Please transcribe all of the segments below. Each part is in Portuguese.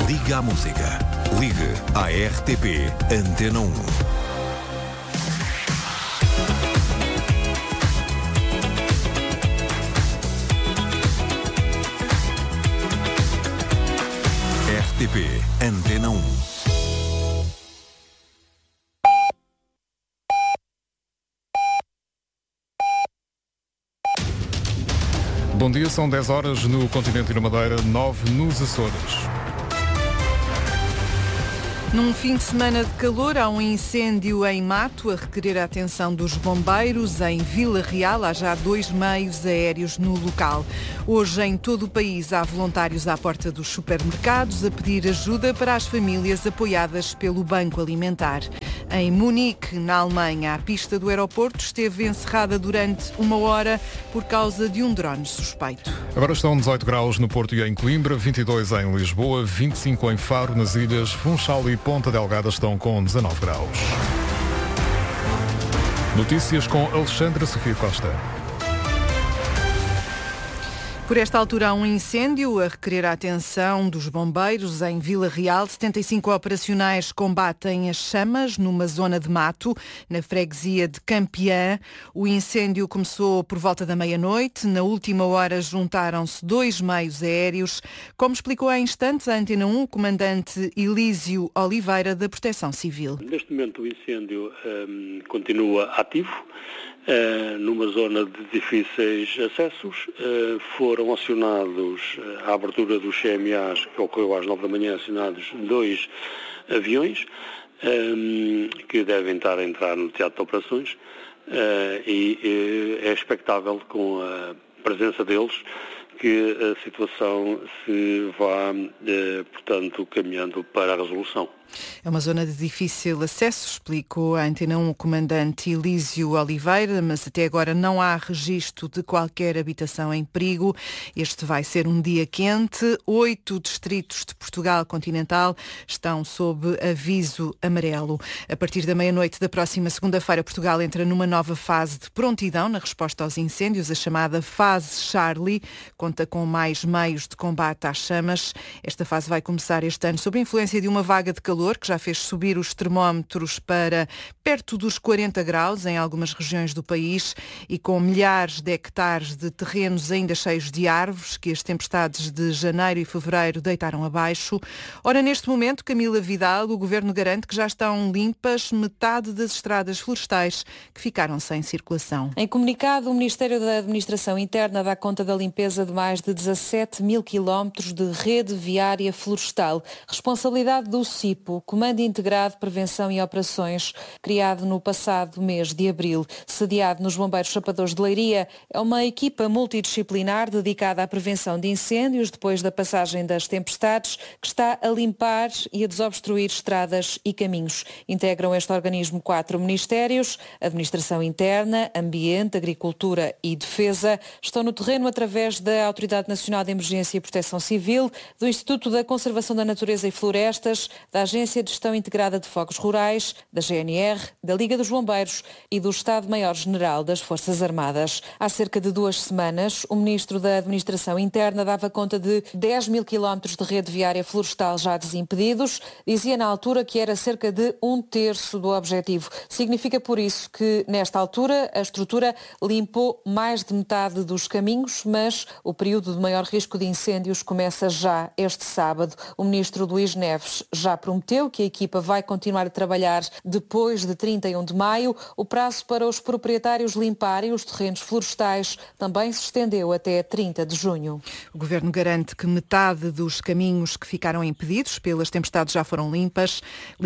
Liga à música. Ligue à RTP Antena 1. RTP Antena 1. Bom dia, são 10 horas no continente e na Madeira, 9 nos Açores. Num fim de semana de calor, há um incêndio em Mato a requerer a atenção dos bombeiros. Em Vila Real há já 2 meios aéreos no local. Hoje, em todo o país, há voluntários à porta dos supermercados a pedir ajuda para as famílias apoiadas pelo Banco Alimentar. Em Munique, na Alemanha, a pista do aeroporto esteve encerrada durante 1 hora por causa de um drone suspeito. Agora estão 18 graus no Porto e em Coimbra, 22 em Lisboa, 25 em Faro, nas ilhas Funchal e Ponta Delgada estão com 19 graus. Notícias com Alexandra Sofia Costa. Por esta altura há um incêndio a requerer a atenção dos bombeiros em Vila Real. 75 operacionais combatem as chamas numa zona de mato, na freguesia de Campeã. O incêndio começou por volta da meia-noite. Na última hora juntaram-se 2 meios aéreos. Como explicou há instantes a Antena 1, o comandante Elísio Oliveira, da Proteção Civil. Neste momento o incêndio continua ativo. Numa zona de difíceis acessos, foram acionados à abertura dos CMAs, que ocorreu às 9 da manhã, acionados 2 aviões, que devem estar a entrar no teatro de operações, e é expectável, com a presença deles, que a situação se vá, portanto, caminhando para a resolução. É uma zona de difícil acesso, explicou a Antena 1 o comandante Elísio Oliveira, mas até agora não há registro de qualquer habitação em perigo. Este vai ser um dia quente. 8 distritos de Portugal continental estão sob aviso amarelo. A partir da meia-noite da próxima segunda-feira, Portugal entra numa nova fase de prontidão na resposta aos incêndios, a chamada fase Charlie. Conta com mais meios de combate às chamas. Esta fase vai começar este ano sob a influência de uma vaga de calor que já fez subir os termómetros para perto dos 40 graus em algumas regiões do país e com milhares de hectares de terrenos ainda cheios de árvores que as tempestades de janeiro e fevereiro deitaram abaixo. Ora, neste momento, Camila Vidal, o Governo garante que já estão limpas metade das estradas florestais que ficaram sem circulação. Em comunicado, o Ministério da Administração Interna dá conta da limpeza de mais de 17 mil quilómetros de rede viária florestal. Responsabilidade do CIPO, Comando Integrado de Prevenção e Operações, criado no passado mês de abril. Sediado nos Bombeiros Chapadores de Leiria, é uma equipa multidisciplinar dedicada à prevenção de incêndios depois da passagem das tempestades, que está a limpar e a desobstruir estradas e caminhos. Integram este organismo 4 ministérios: Administração Interna, Ambiente, Agricultura e Defesa. Estão no terreno através da Autoridade Nacional de Emergência e Proteção Civil, do Instituto da Conservação da Natureza e Florestas, da Agência de Gestão Integrada de Fogos Rurais, da GNR, da Liga dos Bombeiros e do Estado-Maior-General das Forças Armadas. Há cerca de 2 semanas, o Ministro da Administração Interna dava conta de 10 mil quilómetros de rede viária florestal já desimpedidos. Dizia na altura que era cerca de 1/3 do objetivo. Significa, por isso, que nesta altura a estrutura limpou mais de metade dos caminhos, mas o período de maior risco de incêndios começa já este sábado. O Ministro Luís Neves já prometeu que a equipa vai continuar a trabalhar depois de 31 de maio. O prazo para os proprietários limparem os terrenos florestais também se estendeu até 30 de junho. O Governo garante que metade dos caminhos que ficaram impedidos pelas tempestades já foram limpos.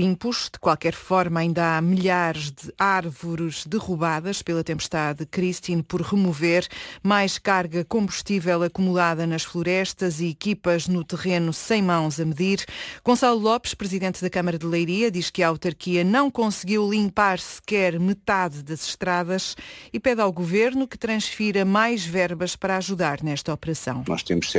De qualquer forma, ainda há milhares de árvores derrubadas pela tempestade Christine por remover, mais carga combustível acumulada nas florestas e equipas no terreno sem mãos a medir. Gonçalo Lopes, presidente da Câmara de Leiria, diz que a autarquia não conseguiu limpar sequer metade das estradas e pede ao Governo que transfira mais verbas para ajudar nesta operação. Nós temos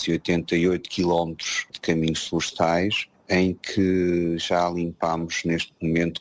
788 quilómetros de caminhos florestais, em que já limpámos neste momento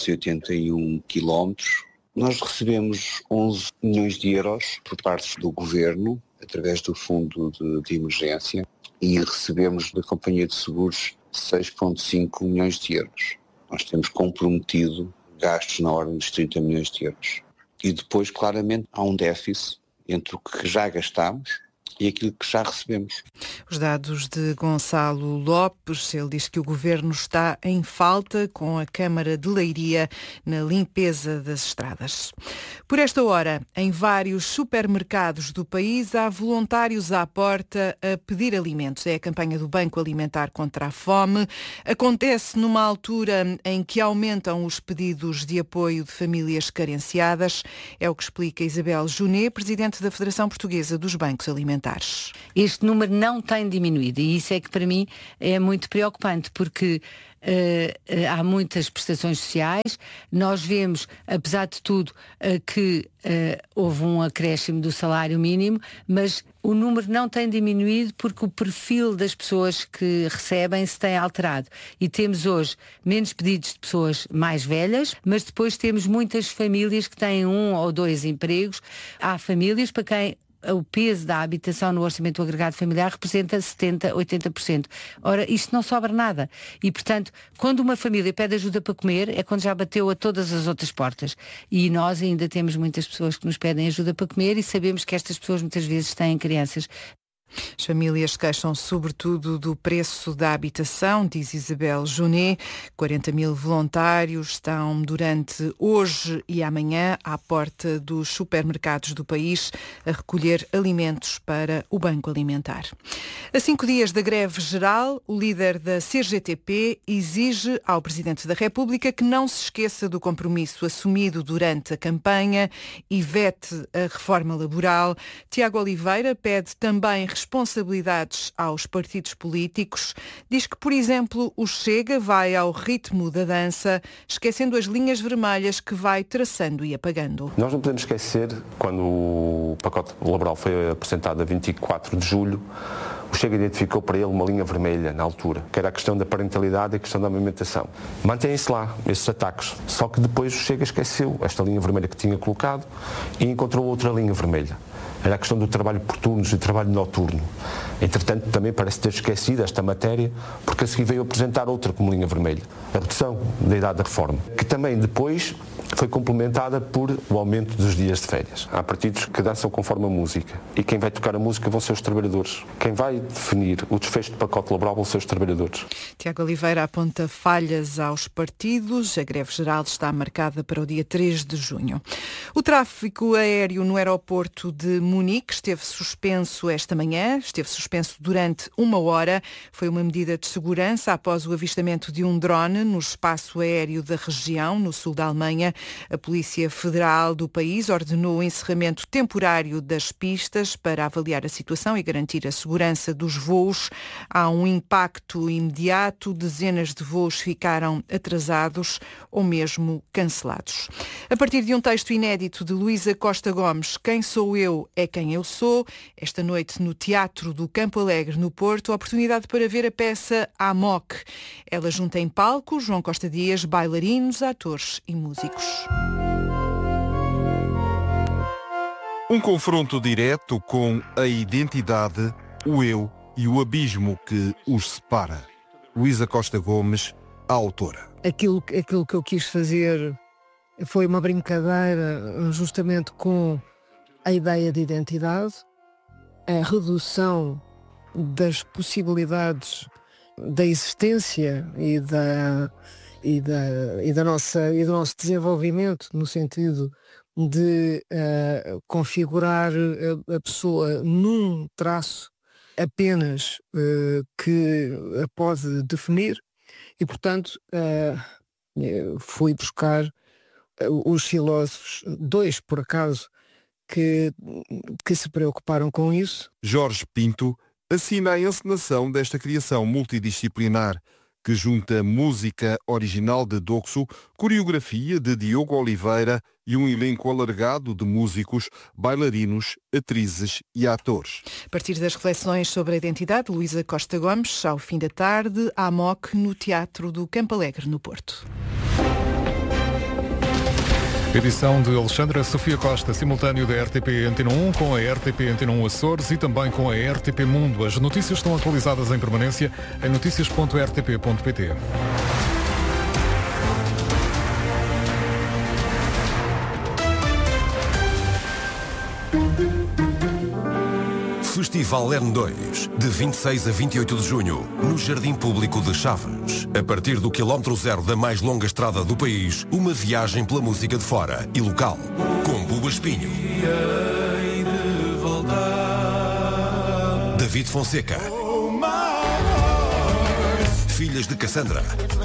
581 quilómetros. Nós recebemos 11 milhões de euros por parte do Governo, através do Fundo de Emergência, e recebemos da Companhia de Seguros 6,5 milhões de euros. Nós temos comprometido gastos na ordem dos 30 milhões de euros. E depois, claramente, há um déficit entre o que já gastamos e aquilo que já recebemos. Os dados de Gonçalo Lopes, ele diz que o Governo está em falta com a Câmara de Leiria na limpeza das estradas. Por esta hora, em vários supermercados do país, há voluntários à porta a pedir alimentos. É a campanha do Banco Alimentar contra a Fome. Acontece numa altura em que aumentam os pedidos de apoio de famílias carenciadas. É o que explica Isabel Junet, presidente da Federação Portuguesa dos Bancos Alimentares. Este número não tem diminuído e isso é que para mim é muito preocupante, porque há muitas prestações sociais. Nós vemos, apesar de tudo, que houve um acréscimo do salário mínimo, mas o número não tem diminuído porque o perfil das pessoas que recebem se tem alterado. E temos hoje menos pedidos de pessoas mais velhas, mas depois temos muitas famílias que têm 1 ou 2 empregos. Há famílias para quem o peso da habitação no orçamento agregado familiar representa 70%, 80%. Ora, isto não sobra nada. E, portanto, quando uma família pede ajuda para comer, é quando já bateu a todas as outras portas. E nós ainda temos muitas pessoas que nos pedem ajuda para comer e sabemos que estas pessoas muitas vezes têm crianças. As famílias queixam sobretudo do preço da habitação, diz Isabel Junet. 40 mil voluntários estão durante hoje e amanhã à porta dos supermercados do país a recolher alimentos para o Banco Alimentar. A 5 dias da greve geral, o líder da CGTP exige ao Presidente da República que não se esqueça do compromisso assumido durante a campanha e vete a reforma laboral. Tiago Oliveira pede também responsabilidades aos partidos políticos. Diz que, por exemplo, o Chega vai ao ritmo da dança, esquecendo as linhas vermelhas que vai traçando e apagando. Nós não podemos esquecer, quando o pacote laboral foi apresentado a 24 de julho, o Chega identificou para ele uma linha vermelha na altura, que era a questão da parentalidade e a questão da amamentação. Mantém-se lá esses ataques, só que depois o Chega esqueceu esta linha vermelha que tinha colocado e encontrou outra linha vermelha. Era a questão do trabalho por turnos e trabalho noturno. Entretanto, também parece ter esquecido esta matéria, porque a seguir veio apresentar outra como linha vermelha, a redução da idade da reforma, que também depois foi complementada por o aumento dos dias de férias. Há partidos que dançam conforme a música, e quem vai tocar a música vão ser os trabalhadores. Quem vai definir o desfecho do pacote laboral vão ser os trabalhadores. Tiago Oliveira aponta falhas aos partidos. A greve geral está marcada para o dia 3 de junho. O tráfego aéreo no aeroporto de Munique esteve suspenso esta manhã, esteve suspenso durante 1 hora. Foi uma medida de segurança após o avistamento de um drone no espaço aéreo da região, no sul da Alemanha. A Polícia Federal do país ordenou o encerramento temporário das pistas para avaliar a situação e garantir a segurança dos voos. Há um impacto imediato, dezenas de voos ficaram atrasados ou mesmo cancelados. A partir de um texto inédito de Luísa Costa Gomes, Quem Sou Eu é Quem Eu Sou, esta noite no Teatro do Campo Alegre, no Porto, a oportunidade para ver a peça AMOC. Ela junta em palco João Costa Dias, bailarinos, atores e músicos. Um confronto direto com a identidade, o eu e o abismo que os separa. Luísa Costa Gomes, a autora. Aquilo que eu quis fazer foi uma brincadeira justamente com a ideia de identidade, a redução das possibilidades da existência e do nosso desenvolvimento, no sentido de configurar a pessoa num traço apenas que a pode definir, e portanto fui buscar os filósofos, 2 por acaso, que se preocuparam com isso. Jorge Pinto assina a encenação desta criação multidisciplinar, que junta música original de Doxo, coreografia de Diogo Oliveira e um elenco alargado de músicos, bailarinos, atrizes e atores. A partir das reflexões sobre a identidade, Luísa Costa Gomes, ao fim da tarde, a AMOC no Teatro do Campo Alegre, no Porto. Edição de Alexandra Sofia Costa, simultâneo da RTP Antena 1 com a RTP Antena 1 Açores e também com a RTP Mundo. As notícias estão atualizadas em permanência em noticias.rtp.pt. Festival N2, de 26 a 28 de junho, no Jardim Público de Chaves. A partir do quilómetro zero da mais longa estrada do país, uma viagem pela música de fora e local. Com Buba Espinho, David Fonseca, Filhas de Cassandra,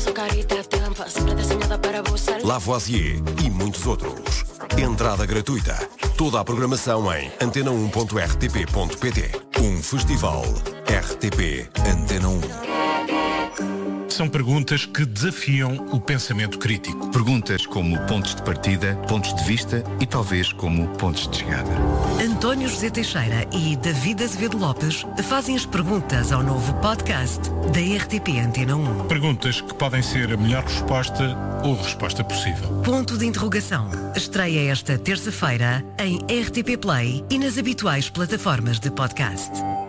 Lavoisier e muitos outros. Entrada gratuita. Toda a programação em antena1.rtp.pt. Um festival RTP Antena 1. São perguntas que desafiam o pensamento crítico. Perguntas como pontos de partida, pontos de vista e talvez como pontos de chegada. António José Teixeira e David Azevedo Lopes fazem as perguntas ao novo podcast da RTP Antena 1. Perguntas que podem ser a melhor resposta ou resposta possível. Ponto de interrogação. Estreia esta terça-feira em RTP Play e nas habituais plataformas de podcast.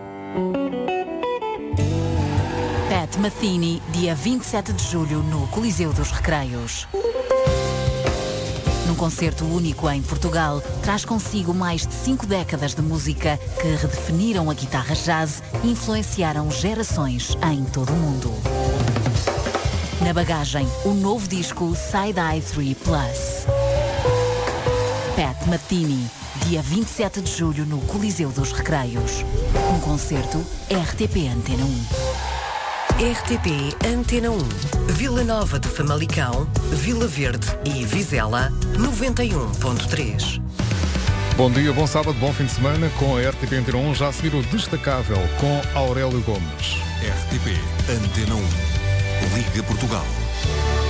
Pat Metheny, dia 27 de julho, no Coliseu dos Recreios. Num concerto único em Portugal, traz consigo mais de 5 décadas de música que redefiniram a guitarra jazz e influenciaram gerações em todo o mundo. Na bagagem, o novo disco Side Eye 3 Plus. Pat Metheny, dia 27 de julho, no Coliseu dos Recreios. Um concerto RTP Antena 1. RTP Antena 1, Vila Nova de Famalicão, Vila Verde e Vizela, 91.3. Bom dia, bom sábado, bom fim de semana com a RTP Antena 1, já a seguir o Destacável com Aurélio Gomes. RTP Antena 1, Liga Portugal.